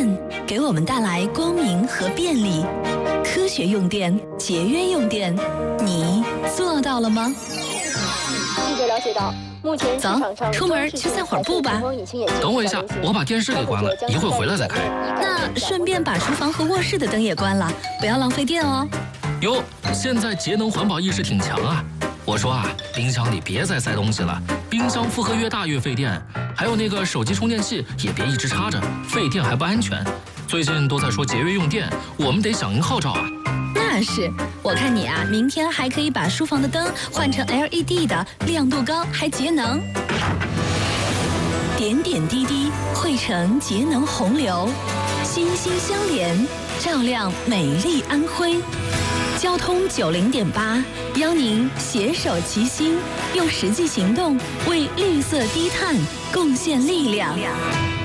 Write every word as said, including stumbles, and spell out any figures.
电给我们带来光明和便利，科学用电，节约用电，你做到了吗？ 记者了解到，目前市场上走，出门去散会儿步吧。 等我一下，我把电视给关了，一会儿回来再开。 那顺便把厨房和卧室的灯也关了，不要浪费电哦。 哟，现在节能环保意识挺强啊！我说啊，冰箱里别再塞东西了，冰箱负荷越大越费电。还有那个手机充电器也别一直插着，费电还不安全。最近都在说节约用电，我们得响应号召啊。 那是，我看你啊，明天还可以把书房的灯换成 L E D 的，亮度高还节能。点点滴滴汇成节能洪流，心心相连，照亮美丽安徽。交通九零点八，邀您携手齐心，用实际行动为绿色低碳贡献力量。